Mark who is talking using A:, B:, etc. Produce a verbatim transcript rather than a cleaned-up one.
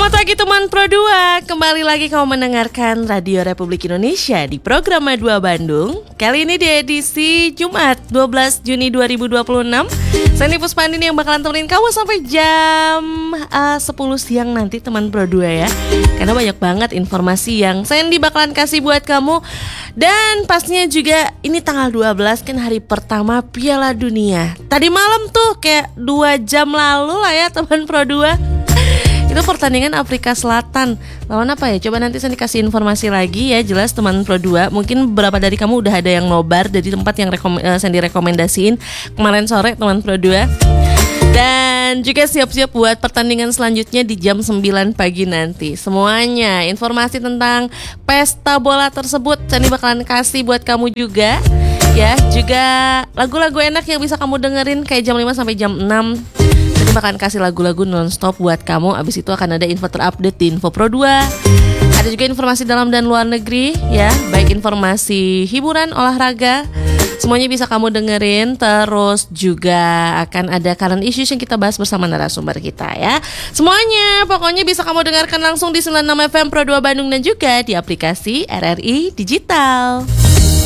A: Selamat pagi teman Pro dua. Kembali lagi kamu mendengarkan Radio Republik Indonesia di program dua Bandung. Kali ini di edisi Jumat dua belas Juni dua ribu dua puluh enam. Saya Nipus Pandini yang bakalan temenin kamu sampai jam uh, sepuluh siang nanti teman Pro dua ya. Karena banyak banget informasi yang Sandy bakalan kasih buat kamu. Dan pastinya juga ini tanggal dua belas kan hari pertama Piala Dunia. Tadi malam tuh kayak dua jam lalu lah ya teman Pro dua. Itu pertandingan Afrika Selatan. Lawan apa ya? Coba nanti saya dikasih informasi lagi ya. Jelas teman Pro dua. Mungkin beberapa dari kamu udah ada yang nobar dari tempat yang rekom- uh, saya direkomendasiin kemarin sore teman Pro dua. Dan juga siap-siap buat pertandingan selanjutnya di jam sembilan pagi nanti. Semuanya informasi tentang pesta bola tersebut saya bakalan kasih buat kamu juga. Ya, juga lagu-lagu enak yang bisa kamu dengerin kayak jam lima sampai jam enam. Nanti bakalan kasih lagu-lagu non-stop buat kamu. Abis itu akan ada info terupdate di Info Pro dua. Ada juga informasi dalam dan luar negeri ya, baik informasi hiburan, olahraga, semuanya bisa kamu dengerin. Terus juga akan ada current issues yang kita bahas bersama narasumber kita ya. Semuanya pokoknya bisa kamu dengarkan langsung di sembilan puluh enam F M Pro dua Bandung dan juga di aplikasi R R I Digital.